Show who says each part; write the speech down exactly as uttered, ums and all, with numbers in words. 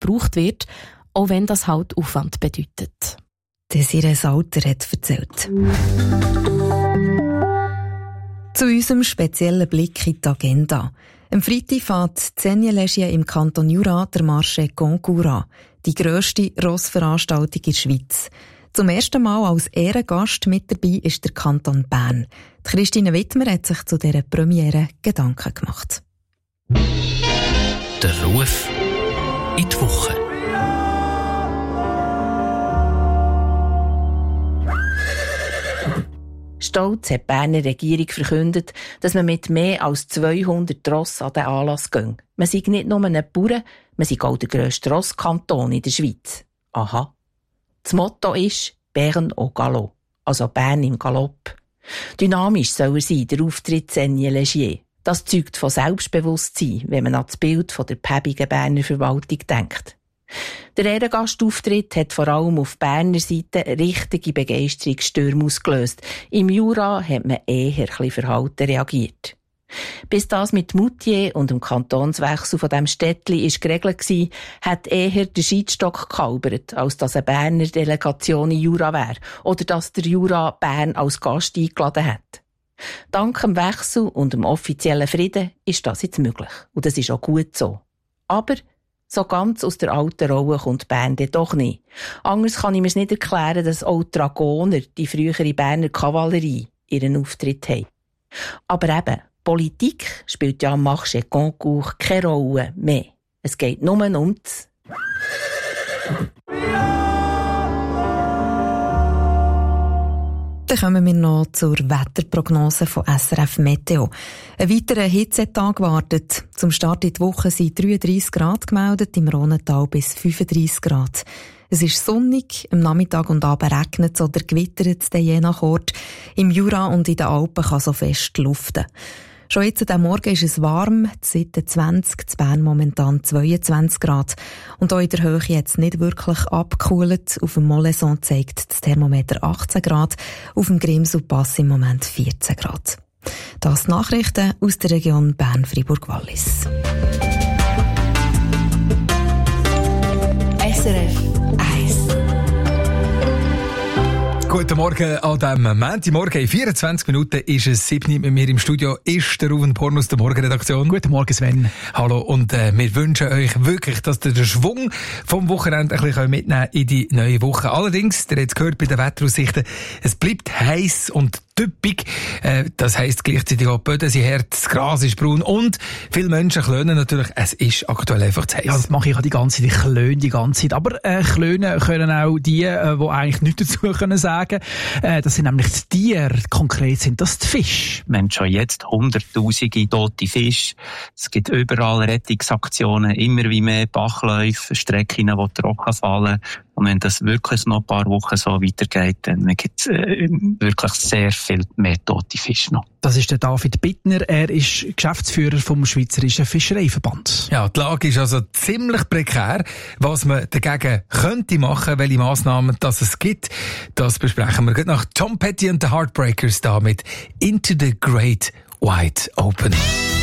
Speaker 1: gebraucht wird, auch wenn das halt Aufwand bedeutet.
Speaker 2: Desiree Salter hat erzählt. Zu unserem speziellen Blick in die Agenda. Am Freitag fährt Zenielegie im Kanton Jura der Marché Concours an, die grösste Rossveranstaltung in der Schweiz. Zum ersten Mal als Ehrengast mit dabei ist der Kanton Bern. Die Christine Wittmer hat sich zu dieser Premiere Gedanken gemacht.
Speaker 3: Der Ruf in die Woche.
Speaker 4: Stolz hat die Berner Regierung verkündet, dass man mit mehr als zweihundert Ross an den Anlass geht. Man sei nicht nur ein Bauern, man sei auch der grösste Rosskanton in der Schweiz. Aha. Das Motto ist «Bern au Galop», also Bern im Galopp. Dynamisch soll er sein, der Auftritt Zenielegier. Das zeugt von Selbstbewusstsein, wenn man an das Bild von der päbigen Berner Verwaltung denkt. Der Ehrengastauftritt hat vor allem auf Berner Seite richtige Begeisterungsstürme ausgelöst. Im Jura hat man eher ein bisschen verhalten reagiert. Bis das mit Moutier und dem Kantonswechsel von dem Städtli ist geregelt war, hat eher der Scheidstock gekalbert, als dass eine Berner Delegation in Jura wäre oder dass der Jura Bern als Gast eingeladen hat. Dank dem Wechsel und dem offiziellen Frieden ist das jetzt möglich. Und das ist auch gut so. Aber so ganz aus der alten Rolle kommt Bern dann doch nicht. Anders kann ich mir nicht erklären, dass auch die Dragoner, die frühere Berner Kavallerie, ihren Auftritt haben. Aber eben, Politik spielt ja am Marché Concours keine Rolle mehr. Es geht nur um das.
Speaker 2: Dann kommen wir noch zur Wetterprognose von S R F Meteo. Ein weiterer Hitzetag wartet. Zum Start in die Woche sind dreiunddreissig Grad gemeldet, im Rhonental bis fünfunddreissig Grad. Es ist sonnig, am Nachmittag und Abend regnet es oder gewittert es je nach Ort. Im Jura und in den Alpen kann so fest luften. Schon jetzt am Morgen ist es warm, Seite zwanzig, in Bern momentan zweiundzwanzig Grad. Und auch in der Höhe hat es nicht wirklich abgekühlt. Auf dem Moleson zeigt das Thermometer achtzehn Grad, auf dem Grimselpass im Moment vierzehn Grad. Das Nachrichten aus der Region Bern-Fribourg-Wallis.
Speaker 1: S R F eins.
Speaker 5: Guten Morgen an diesem Montagmorgen. In vierundzwanzig Minuten ist es sieben. Mit mir im Studio ist der Ruven Porn aus der Morgenredaktion.
Speaker 6: Guten Morgen, Sven.
Speaker 5: Hallo, und äh, wir wünschen euch wirklich, dass ihr den Schwung vom Wochenende ein bisschen mitnehmen in die neue Woche. Allerdings, ihr habt es gehört bei den Wetteraussichten, es bleibt heiß und typisch. Äh, das heisst gleichzeitig auch, die Böden sind hart, das Gras ist braun und viele Menschen klönen natürlich. Es ist aktuell einfach zu heiß.
Speaker 6: Ja, das mache ich auch die ganze Zeit. Ich klöne die ganze Zeit. Aber äh, klönen können auch die, äh, die eigentlich nichts dazu können sagen. Äh, das sind nämlich die Tiere. Konkret sind das die Fische.
Speaker 7: Wir haben schon jetzt hunderttausende tote Fische. Es gibt überall Rettungsaktionen, immer wie mehr Bachläufe, Strecken, die trocken fallen. Und wenn das wirklich noch ein paar Wochen so weitergeht, dann gibt es äh, wirklich sehr viel mehr tote Fische noch.
Speaker 6: Das ist der David Bittner. Er ist Geschäftsführer vom Schweizerischen Fischereiverband.
Speaker 5: Ja, die Lage ist also ziemlich prekär. Was man dagegen könnte machen, welche Massnahmen das es gibt, das besprechen wir nach Tom Petty und the Heartbreakers da mit Into the Great Wide Open.